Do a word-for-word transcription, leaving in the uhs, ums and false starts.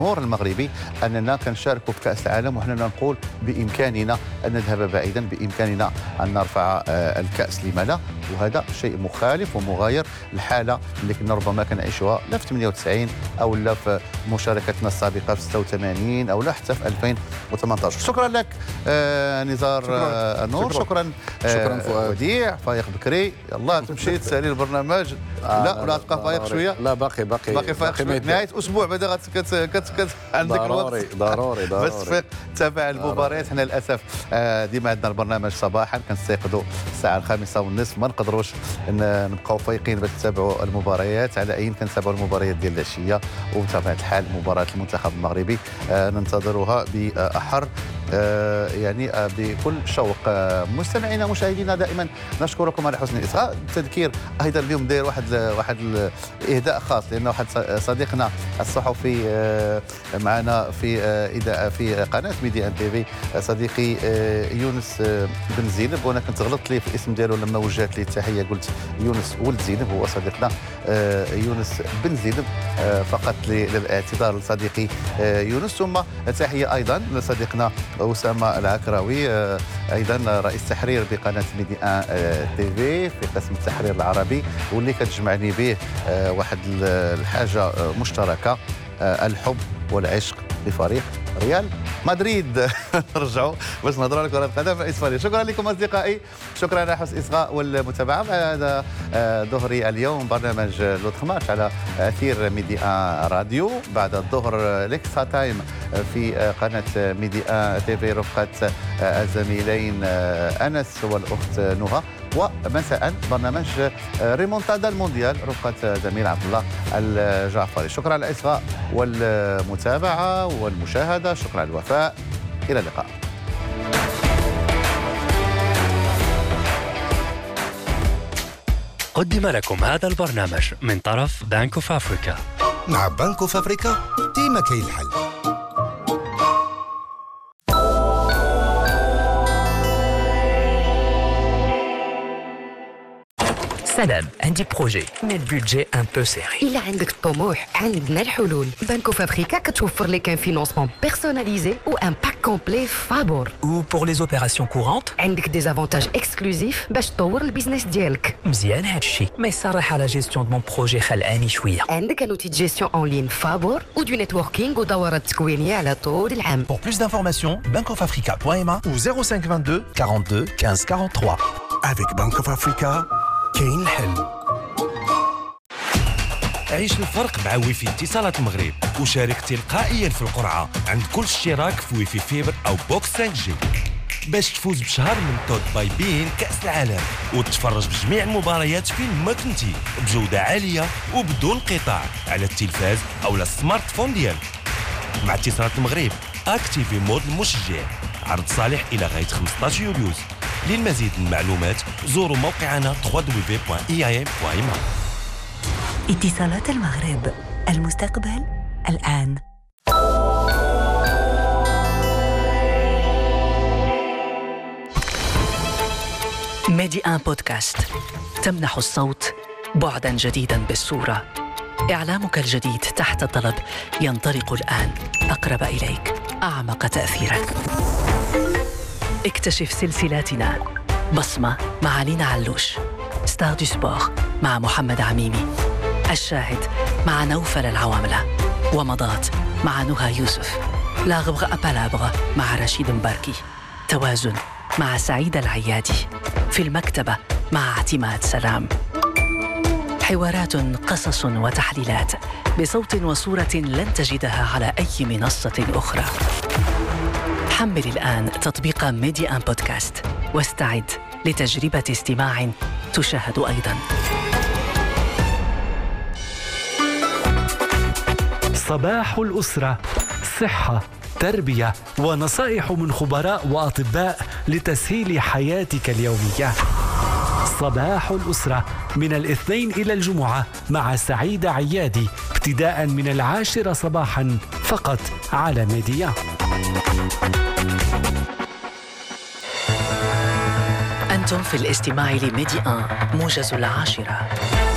المغربي أننا كنشاركوا في كأس العالم، وحنا نقول بإمكاننا أن نذهب بعيدا، بإمكاننا أن نرفع الكأس، لما لا؟ وهذا شيء مخالف ومغاير الحالة اللي كنا ربما كنعيشوها لا في ثمانية وتسعين أو لا في مشاركتنا السابقة في ستة وثمانين أو لا حتى في ألفين وثمانية عشر. شكرا لك آه نزار آه نور، شكرا شكرا آه وديع فايق بكري. يلا تمشي تسالي البرنامج. آه لا ولا تبقى فايق شويه؟ لا باقي باقي باقي فايق نهاية أسبوع بعدا كت كت عندك ضروري ضروري ضروري بس تفيق تتابع المباريات. حنا للاسف ديما عندنا البرنامج صباحا كنستيقظوا الساعه الخامسة والنصف، ما نقدروش نبقاو فايقين باش نتابعوا المباريات. على اين كنتابعوا المباريات ديال العشيه، وبطبيعه الحال مباراه المنتخب المغربي ننتظروها باحر آه يعني آه بكل شوق. آه مستمعينا مشاهدينا دائما نشكركم على حسن الاصغاء. التذكير ايضا اليوم داير واحد واحد الاهداء خاص، لانه واحد صديقنا الصحفي آه معنا في آه في قناه ميديا ان تي في، صديقي آه يونس آه بن زينب، وانا كنت غلطت لي في الاسم ديالو لما وجهت لي التحيه قلت يونس ولد زينب، هو صديقنا آه يونس بن زينب. آه فقط للاعتذار لصديقي آه يونس. ثم تحيه ايضا لصديقنا أسامة العكراوي أيضا رئيس تحرير بقناة ميديا تي في في قسم التحرير العربي، واللي كتجمعني به واحد الحاجة مشتركة، الحب والعشق لفريق ريال مدريد. نرجعوا باش نهضروا على كرة القدم في اسبانيا. شكرا لكم اصدقائي، شكرا على حسن الاصغاء والمتابعه. هذا ظهري اليوم برنامج لوتر ماتش على اثير ميديا راديو، بعد الظهر ليكسترا تايم في قناه ميديا تي في رفقه الزميلين انس والاخت نهى، ومساء برنامج ريمونتادا المونديال رفقه زميل عبد الله الجعفري. شكرا على الاصغاء والمتابعه والمشاهده، شكرا على الوفاء، الى اللقاء. قدم لكم هذا البرنامج من طرف بانك اوف افريكا. مع بانك اوف افريكا ديما كاين الحل. سلام، عندي بروجي مي البودجي ان بو سيري. إلا عندك الطموح عندنا الحلول. بانكو فابريكا كتوفر لك ان فينونسمون بيرسوناليزي و ان باك كومبلي فابور. و بور لي اوبيراسيون كورونت عندك دي زافونتاج اكسكلوزيف باش تطور البيزنس ديالك. مزيان هادشي، ما يصرح على جيستيون دو مون بروجي خلعاني شويه. عندك ان اوتي دو جيستيون اون لين فابور و دو نيتوركينغ ودورات تكوينيه على طول العام. Pour plus d'informations, bank of africa point m a ou zéro cinq vingt-deux quarante-deux quinze quarante-trois. Avec Bank of Africa, كاين الحل. عيش الفرق مع ويفي اتصالات المغرب وشارك تلقائيا في القرعة عند كل اشتراك في ويفي فيبر أو بوكس خمسة جي باش تفوز بشهر من تود باي بين كأس العالم وتتفرج بجميع المباريات فين ما كنتي بجودة عالية وبدون انقطاع على التلفاز أو السمارت فون ديالك. مع اتصالات المغرب اكتيفي مود المشجع. عرض صالح إلى غاية خمسطاش يوليوز. للمزيد من المعلومات زوروا موقعنا دبليو دبليو دبليو بوان إي إيه إم بوان إم إيه. اتصالات المغرب، المستقبل الآن. ميدي آن بودكاست تمنح الصوت بعداً جديداً بالصورة. إعلامك الجديد تحت الطلب ينطلق الآن، أقرب إليك، أعمق تأثيراً. اكتشف سلسلاتنا: بصمة مع لينا علوش، ستار دو سبور مع محمد عميمي، الشاهد مع نوفل العواملة، ومضات مع نهى يوسف، لاغبغ أبالابغ مع رشيد مباركي، توازن مع سعيد العيادي، في المكتبة مع اعتماد سلام. حوارات، قصص وتحليلات بصوت وصورة لن تجدها على أي منصة أخرى. حمل الآن تطبيق ميديا آن بودكاست واستعد لتجربة استماع تشاهد أيضاً. صباح الأسرة، صحة، تربية ونصائح من خبراء وأطباء لتسهيل حياتك اليومية. صباح الأسرة من الاثنين إلى الجمعة مع سعيد عيادي ابتداء من العاشرة صباحا فقط على ميديا. أنتم في الاستماع لميديا آن موجز العاشرة.